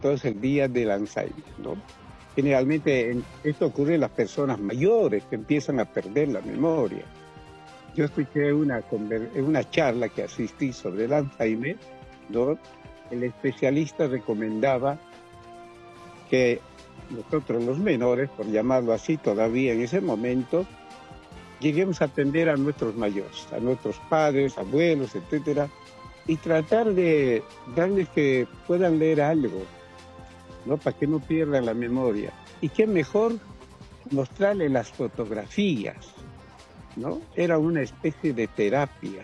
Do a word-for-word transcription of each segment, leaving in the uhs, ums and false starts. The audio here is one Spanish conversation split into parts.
entonces el día del Alzheimer, ¿no? Generalmente en- esto ocurre en las personas mayores que empiezan a perder la memoria. Yo escuché una, conver- una charla que asistí sobre el Alzheimer, ¿no? El especialista recomendaba que nosotros los menores, por llamarlo así todavía en ese momento, lleguemos a atender a nuestros mayores, a nuestros padres, abuelos, etcétera, y tratar de darles que puedan leer algo, ¿no? Para que no pierdan la memoria. Y qué mejor mostrarles las fotografías, ¿no? Era una especie de terapia,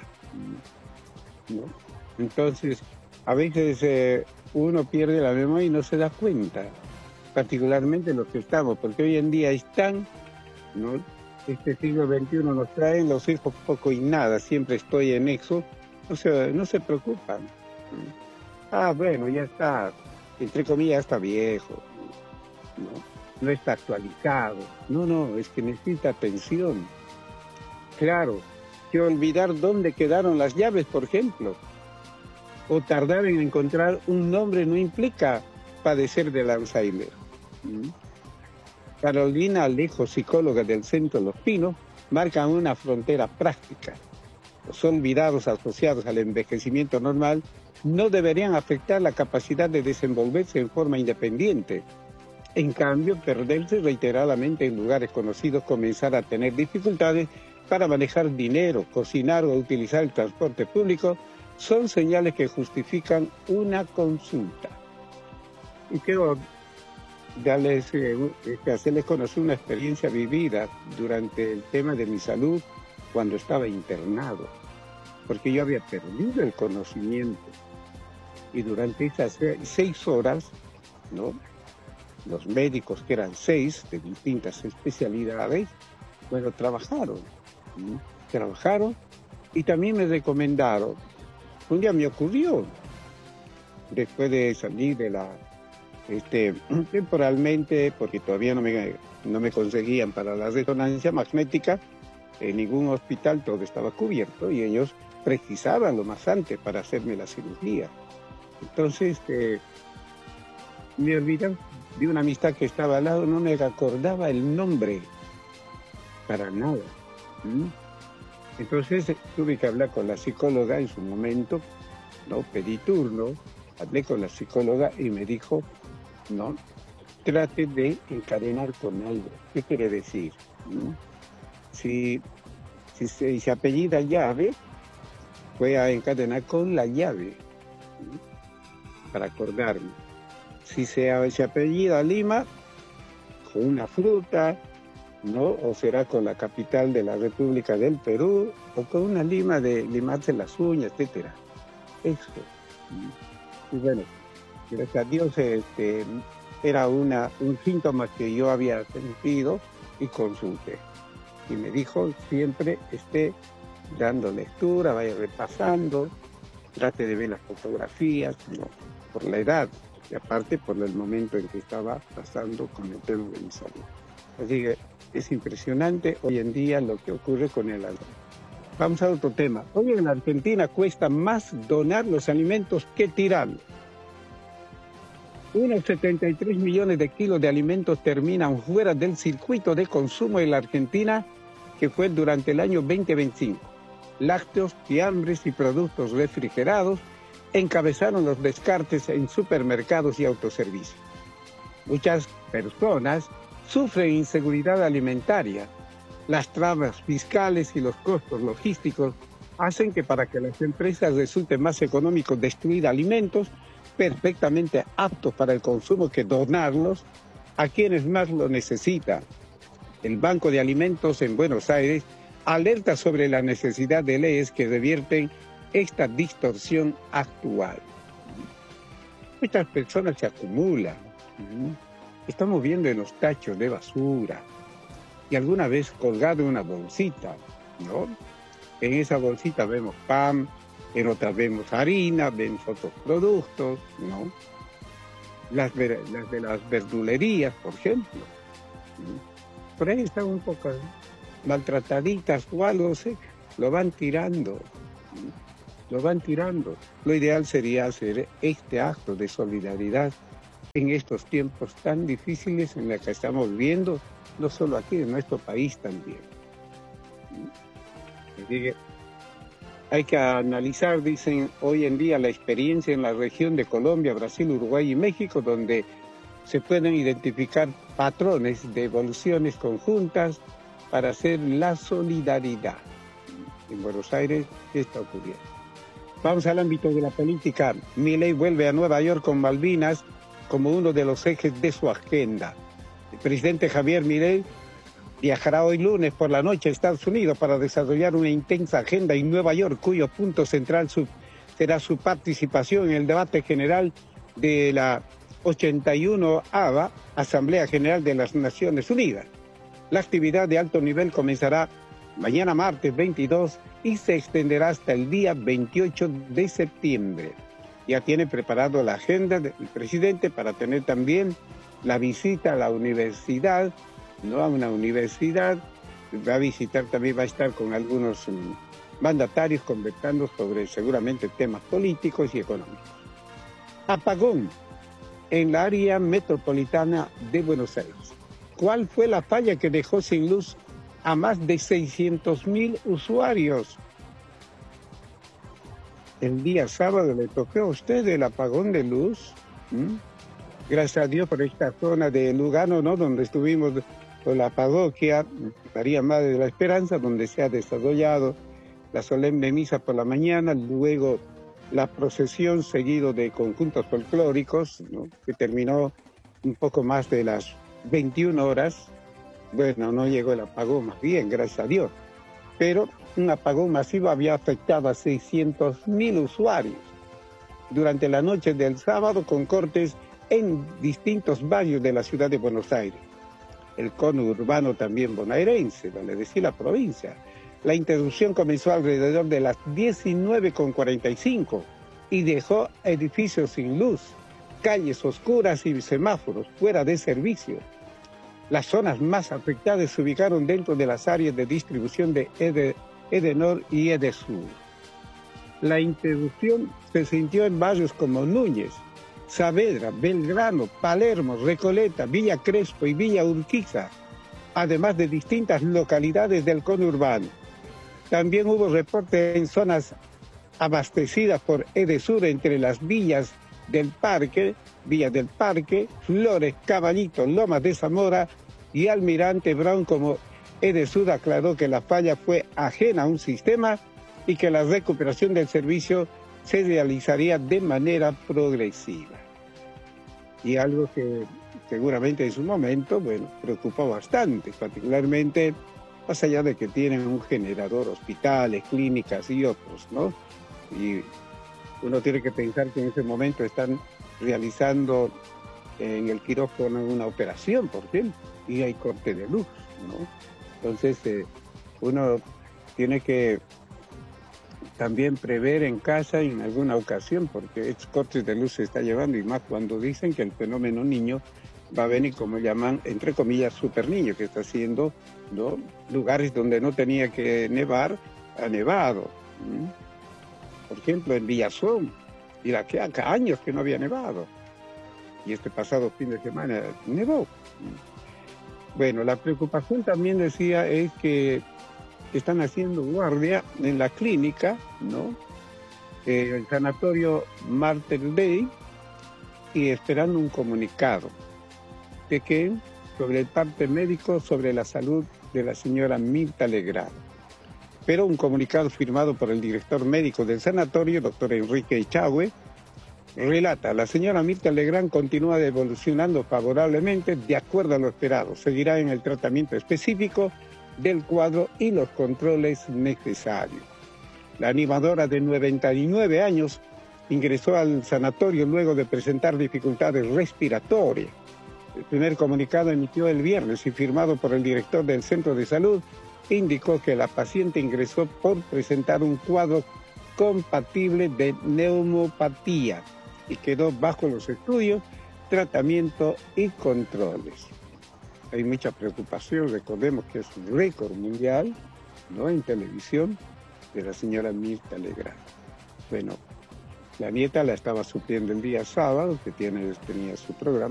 ¿no? Entonces, a veces eh, uno pierde la memoria y no se da cuenta, particularmente los que estamos, porque hoy en día están, ¿no? Este siglo veintiuno nos traen los hijos poco y nada, siempre estoy en eso, no se, no se preocupan. Ah, bueno, ya está, entre comillas, está viejo, ¿no? No está actualizado. No, no, es que necesita atención. Claro, que olvidar dónde quedaron las llaves, por ejemplo, o tardar en encontrar un nombre no implica padecer del Alzheimer. ¿Mm? Carolina Alejo, psicóloga del Centro Los Pinos, marca una frontera práctica. Los olvidados asociados al envejecimiento normal no deberían afectar la capacidad de desenvolverse en forma independiente. En cambio, perderse reiteradamente en lugares conocidos, comenzar a tener dificultades para manejar dinero, cocinar o utilizar el transporte público, son señales que justifican una consulta. Y quiero darles, eh, este, hacerles conocer una experiencia vivida durante el tema de mi salud cuando estaba internado, porque yo había perdido el conocimiento. Y durante esas se- seis horas, ¿no? Los médicos, que eran seis de distintas especialidades, bueno, trabajaron, ¿sí? Trabajaron y también me recomendaron. Un día me ocurrió, después de salir de la, este, temporalmente, porque todavía no me, no me conseguían para la resonancia magnética, en ningún hospital todo estaba cubierto y ellos precisaban lo más antes para hacerme la cirugía. Entonces, eh, me olvidé de una amistad que estaba al lado, no me acordaba el nombre, para nada. ¿Mm? Entonces eh, tuve que hablar con la psicóloga en su momento, ¿no? Pedí turno, hablé con la psicóloga y me dijo, no, trate de encadenar con algo. ¿Qué quiere decir? ¿Mm? Si, si se, se apellida llave, voy a encadenar con la llave, ¿sí? Para acordarme. Si se, se apellida Lima, con una fruta, ¿no? O será con la capital de la República del Perú, o con una lima de limarse las uñas, etcétera. Eso. Y bueno, gracias a Dios este, era una, un síntoma que yo había sentido y consulté. Y me dijo, siempre esté dando lectura, vaya repasando, trate de ver las fotografías, ¿no? Por la edad, y aparte por el momento en que estaba pasando con el tema de mi salud. Así que es impresionante hoy en día lo que ocurre con el Alzheimer. Vamos a otro tema. Hoy en la Argentina cuesta más donar los alimentos que tirarlos. Unos setenta y tres millones de kilos de alimentos terminan fuera del circuito de consumo en la Argentina, que fue durante el año veinte veinticinco. Lácteos, fiambres y productos refrigerados encabezaron los descartes en supermercados y autoservicios. Muchas personas sufren inseguridad alimentaria. Las trabas fiscales y los costos logísticos hacen que para que las empresas resulte más económico destruir alimentos perfectamente aptos para el consumo que donarlos a quienes más lo necesitan. El Banco de Alimentos en Buenos Aires alerta sobre la necesidad de leyes que revierten esta distorsión actual. Estas personas se acumulan. Estamos viendo en los tachos de basura y alguna vez colgado en una bolsita, ¿no? En esa bolsita vemos pan, en otras vemos harina, vemos otros productos, ¿no? Las, ver- las de las verdulerías, por ejemplo. ¿No? Por ahí están un poco maltrataditas o algo, ¿sí? Lo van tirando, ¿no? Lo van tirando. Lo ideal sería hacer este acto de solidaridad en estos tiempos tan difíciles en los que estamos viviendo, no solo aquí, en nuestro país también. Así que hay que analizar, dicen, hoy en día la experiencia en la región de Colombia, Brasil, Uruguay y México, donde se pueden identificar patrones de evoluciones conjuntas para hacer la solidaridad. En Buenos Aires, ¿qué está ocurriendo? Vamos al ámbito de la política. Milei vuelve a Nueva York con Malvinas como uno de los ejes de su agenda. El presidente Javier Milei viajará hoy lunes por la noche a Estados Unidos para desarrollar una intensa agenda en Nueva York, cuyo punto central su, será su participación en el debate general de la ochenta y onava Asamblea General de las Naciones Unidas. La actividad de alto nivel comenzará mañana martes veintidós y se extenderá hasta el día veintiocho de septiembre. Ya tiene preparado la agenda del presidente para tener también la visita a la universidad, no a una universidad, va a visitar también, va a estar con algunos um, mandatarios conversando sobre seguramente temas políticos y económicos. Apagón en la área metropolitana de Buenos Aires. ¿Cuál fue la falla que dejó sin luz a más de seiscientos mil usuarios? El día sábado le tocó a usted el apagón de luz. ¿Mm? Gracias a Dios por esta zona de Lugano, ¿no? Donde estuvimos con la parroquia María Madre de la Esperanza, donde se ha desarrollado la solemne misa por la mañana, luego la procesión seguido de conjuntos folclóricos, ¿no? Que terminó un poco más de las veintiuna horas. Bueno, no llegó el apagón, más bien, gracias a Dios. Pero un apagón masivo había afectado a seiscientos mil usuarios durante la noche del sábado, con cortes en distintos barrios de la ciudad de Buenos Aires. El conurbano también bonaerense, vale decir la provincia. La interrupción comenzó alrededor de las diecinueve con cuarenta y cinco y dejó edificios sin luz, calles oscuras y semáforos fuera de servicio. Las zonas más afectadas se ubicaron dentro de las áreas de distribución de Ede, Edenor y Edesur. La interrupción se sintió en barrios como Núñez, Saavedra, Belgrano, Palermo, Recoleta, Villa Crespo y Villa Urquiza, además de distintas localidades del conurbano. También hubo reportes en zonas abastecidas por Edesur entre las villas del Parque, Villa del Parque, Flores, Caballito, Lomas de Zamora y Almirante Brown, como Edesur aclaró que la falla fue ajena a un sistema y que la recuperación del servicio se realizaría de manera progresiva. Y algo que seguramente en su momento, bueno, preocupó bastante, particularmente más allá de que tienen un generador, hospitales, clínicas y otros, ¿no? Y uno tiene que pensar que en ese momento están realizando en el quirófano una operación, por ejemplo, y hay corte de luz, ¿no? Entonces, eh, uno tiene que también prever en casa en alguna ocasión, porque estos cortes de luz se está llevando, y más cuando dicen que el fenómeno niño va a venir, como llaman, entre comillas, super niño, que está haciendo, ¿no? Lugares donde no tenía que nevar, ha nevado. ¿Mm? Por ejemplo, en Villazón, y la que acá años que no había nevado. Y este pasado fin de semana nevó. Bueno, la preocupación también, decía, es que están haciendo guardia en la clínica, ¿no? Eh, el sanatorio Martel Day, y esperando un comunicado de que sobre el parte médico sobre la salud de la señora Mirta Legrand. Pero un comunicado firmado por el director médico del sanatorio, doctor Enrique Echagüe, relata: la señora Mirta Legrand continúa evolucionando favorablemente de acuerdo a lo esperado. Seguirá en el tratamiento específico del cuadro y los controles necesarios. La animadora de noventa y nueve años ingresó al sanatorio luego de presentar dificultades respiratorias. El primer comunicado emitió el viernes y firmado por el director del centro de salud indicó que la paciente ingresó por presentar un cuadro compatible de neumopatía y quedó bajo los estudios, tratamiento y controles. Hay mucha preocupación, recordemos que es un récord mundial, ¿no?, en televisión, de la señora Mirta Legrand. Bueno, La nieta la estaba supliendo el día sábado, que tiene, tenía su programa.